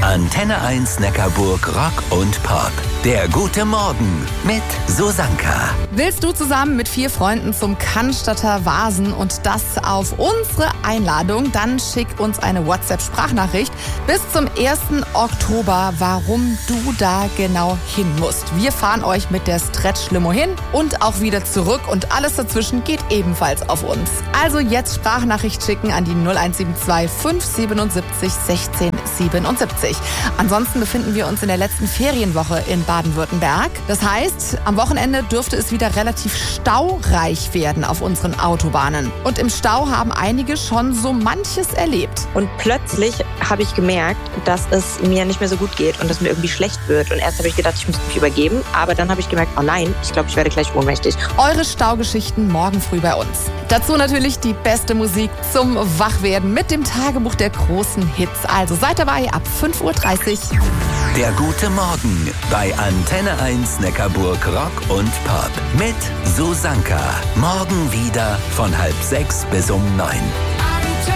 Antenne 1 Neckarburg Rock und Pop. Der gute Morgen mit Susanka. Willst du zusammen mit 4 Freunden zum Cannstatter Vasen und das auf unsere Einladung? Dann schick uns eine WhatsApp-Sprachnachricht bis zum 1. Oktober, warum du da genau hin musst. Wir fahren euch mit der Stretch-Limo hin und auch wieder zurück und alles dazwischen geht ebenfalls auf uns. Also jetzt Sprachnachricht schicken an die 0172 577 16 77. Ansonsten befinden wir uns in der letzten Ferienwoche in Baden-Württemberg. Das heißt, am Wochenende dürfte es wieder relativ staureich werden auf unseren Autobahnen. Und im Stau haben einige schon so manches erlebt. Und plötzlich habe ich gemerkt, dass es mir nicht mehr so gut geht und dass mir irgendwie schlecht wird. Und erst habe ich gedacht, ich muss mich übergeben. Aber dann habe ich gemerkt, oh nein, ich glaube, ich werde gleich ohnmächtig. Eure Staugeschichten morgen früh bei uns. Dazu natürlich die beste Musik zum Wachwerden mit dem Tagebuch der großen Hits. Also seid dabei ab 5:30 Uhr. Der gute Morgen bei Antenne 1 Neckarburg Rock und Pop mit Susanka. Morgen wieder von 5:30 bis um 9.